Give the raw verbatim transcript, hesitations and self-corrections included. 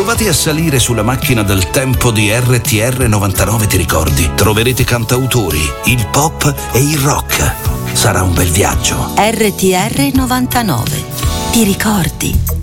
Provate a salire sulla macchina del tempo di R T R novantanove, ti ricordi? Troverete cantautori, il pop e il rock. Sarà un bel viaggio. R T R novantanove. Ti ricordi?